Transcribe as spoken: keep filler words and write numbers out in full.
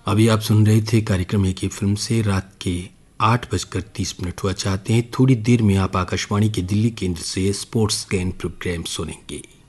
अभी आप सुन रहे थे कार्यक्रम एक ही फिल्म से। रात के आठ बजकर तीस मिनट हुआ चाहते हैं। थोड़ी देर में आप आकाशवाणी के दिल्ली केंद्र से स्पोर्ट्स स्कैन प्रोग्राम सुनेंगे।